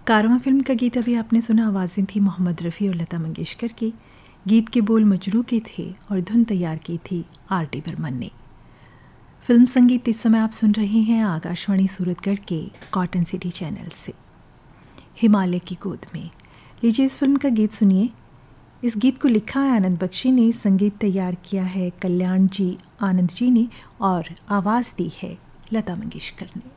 कारवां film का गीत अभी आपने सुना। आवाज़ें थी मोहम्मद रफ़ी और लता मंगेशकर की। गीत के बोल मजरू के थे और धुन तैयार की थी आर.डी. बर्मन ने। फिल्म संगीत इस समय आप सुन रहे हैं आकाशवाणी सूरतगढ़ के कॉटन सिटी चैनल से। हिमालय की गोद में लीजिए इस फिल्म का गीत सुनिए। इस गीत को लिखा है आनंद बख्शी ने, संगीत तैयार किया है कल्याण जी आनंद जी ने और आवाज़ दी है लता मंगेशकर ने।